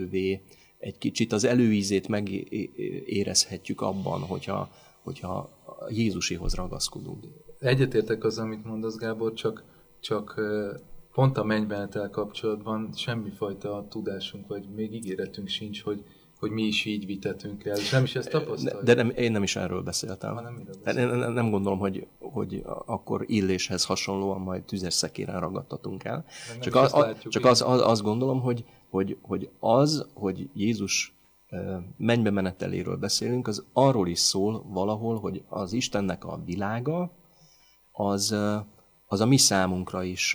lehetővé, egy kicsit az előízét megérezhetjük abban, hogyha Jézuséhoz ragaszkodunk. Egyetértek azzal, amit mondasz, Gábor, csak pont a mennybemenetel kapcsolatban semmifajta tudásunk, vagy még ígéretünk sincs, hogy mi is így vitetünk el. És nem is ezt tapasztaljuk. De én nem is erről beszéltem. Nem gondolom, hogy akkor Illéshez hasonlóan majd tüzes szekéren ragadtatunk el. Csak azt gondolom, hogy Jézus mennybe meneteléről beszélünk, az arról is szól valahol, hogy az Istennek a világa, az a mi számunkra is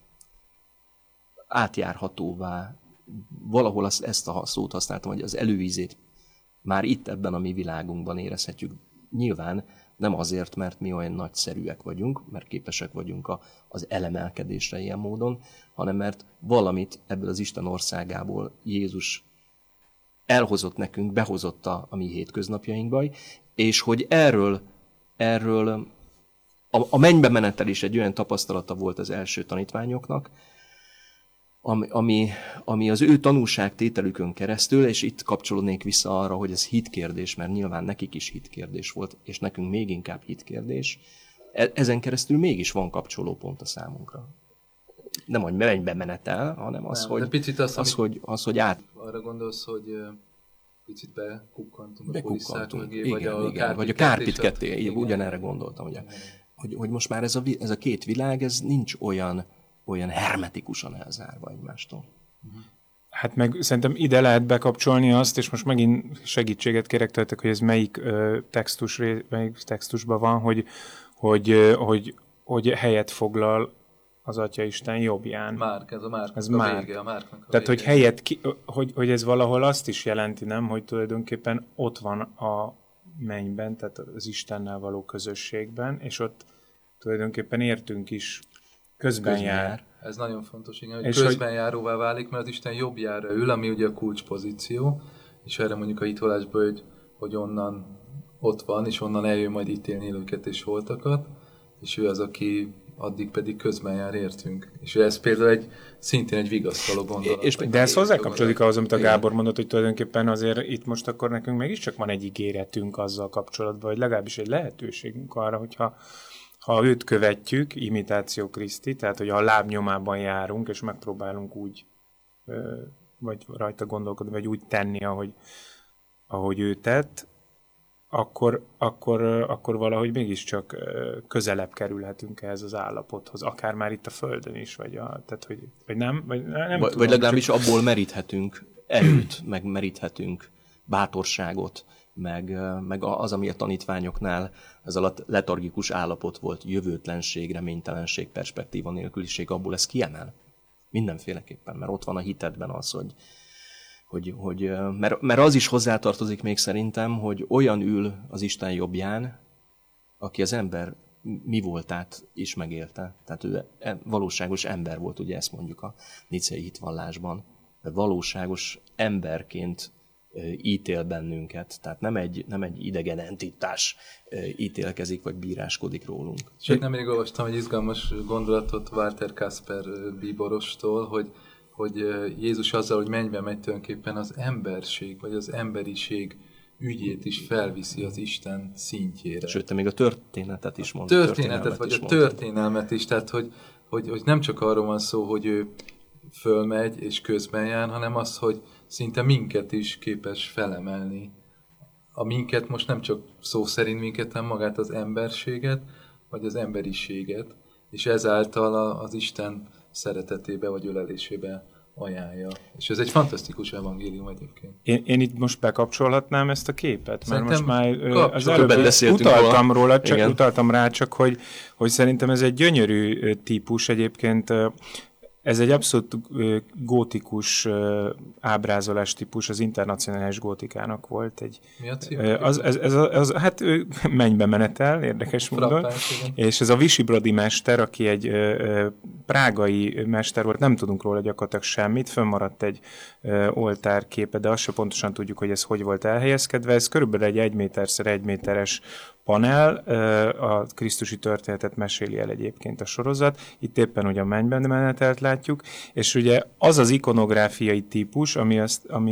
átjárhatóvá, valahol ezt a szót használtam, hogy az előízét már itt ebben a mi világunkban érezhetjük. Nyilván nem azért, mert mi olyan nagyszerűek vagyunk, mert képesek vagyunk az elemelkedésre ilyen módon, hanem mert valamit ebből az Isten országából Jézus elhozott nekünk, behozott a mi hétköznapjainkba, és hogy erről a mennybe menetel is egy olyan tapasztalata volt az első tanítványoknak, ami az ő tanúságtételükön keresztül, és itt kapcsolódnék vissza arra, hogy ez hitkérdés, mert nyilván nekik is hitkérdés volt, és nekünk még inkább hitkérdés, ezen keresztül mégis van kapcsolópont a számunkra. Nem, hogy mennybe menetel, hanem az, hogy át... Arra gondolsz, hogy picit bekukkantunk a kulisszák mögé, vagy a Kárpit ketté, ugyanerre gondoltam, hogy most már ez a két világ, ez nincs olyan hermetikusan elzárva egymástól. Hát meg szerintem ide lehet bekapcsolni azt, és most megint segítséget kérek tőletek, hogy ez melyik textusban van, hogy helyet foglal az Atyaisten jobbján. Ez a Márknak a vége, a Márknak a tehát, vége. hogy ez valahol azt is jelenti, nem, hogy tulajdonképpen ott van a mennyben, tehát az Istennel való közösségben, és ott tulajdonképpen értünk is közben jár. Ez nagyon fontos, igen, hogy közben járóvá válik, mert az Isten jobbjára ül, ami ugye a kulcspozíció, és erre mondjuk a hitvalásban, hogy onnan ott van, és onnan eljön majd ítélni élőket és holtakat, és ő az, aki addig pedig közben jár értünk. És ez például szintén egy vigasztaló gondolat. De ez hozzákapcsolódik ahhoz, amit a Gábor mondott, hogy tulajdonképpen azért itt most akkor nekünk mégiscsak van egy ígéretünk azzal kapcsolatban, vagy legalábbis egy lehetőségünk arra, hogyha őt követjük, imitáció Kriszti, tehát hogy a lábnyomában járunk, és megpróbálunk úgy, vagy rajta gondolkodni, vagy úgy tenni, ahogy ő tett, akkor valahogy mégiscsak közelebb kerülhetünk ehhez az állapothoz, akár már itt a Földön is, vagy nem tudom, vagy legalábbis abból meríthetünk erőt, meg meríthetünk bátorságot, meg az, ami a tanítványoknál ez a letargikus állapot volt, jövőtlenség, reménytelenség, perspektíva nélküliség, abból ez kiemel. Mindenféleképpen, mert ott van a hitedben az, mert az is hozzátartozik még szerintem, hogy olyan ül az Isten jobbján, aki az ember mi voltát is megélte. Tehát ő valóságos ember volt, ugye ezt mondjuk a nicei hitvallásban. De valóságos emberként ítél bennünket, tehát nem egy idegen entitás ítélkezik, vagy bíráskodik rólunk. Sőt, nemrég olvastam egy izgalmas gondolatot Walter Kasper bíborostól, hogy Jézus azzal, hogy mennybe megy, tulajdonképpen az emberség, vagy az emberiség ügyét is felviszi az Isten szintjére. Sőt, te még a történetet is mondtad. A történelmet is, tehát hogy nem csak arról van szó, hogy ő fölmegy és közben jár, hanem az, hogy szinte minket is képes felemelni. A minket most nem csak szó szerint minket, hanem magát az emberséget, vagy az emberiséget, és ezáltal az Isten szeretetébe vagy ölelésébe ajánlja. És ez egy fantasztikus evangélium egyébként. Én itt most bekapcsolhatnám ezt a képet? Mert most már az előbb utaltam rá, csak hogy szerintem ez egy gyönyörű típus egyébként. Ez egy abszolút gótikus ábrázolás típus, az internacionális gótikának volt. Mi a cím? Hát mennybe menetel, érdekes módon. És ez a Visibrodyi mester, aki egy prágai mester volt, nem tudunk róla gyakorlatilag semmit, fönnmaradt egy oltárképe, de azt se pontosan tudjuk, hogy ez hogy volt elhelyezkedve. Ez körülbelül egy 1 méter x 1 méteres panel, a krisztusi történetet meséli el egyébként a sorozat, itt éppen ugye a mennyben menetelt látjuk, és ugye az az ikonográfiai típus, ami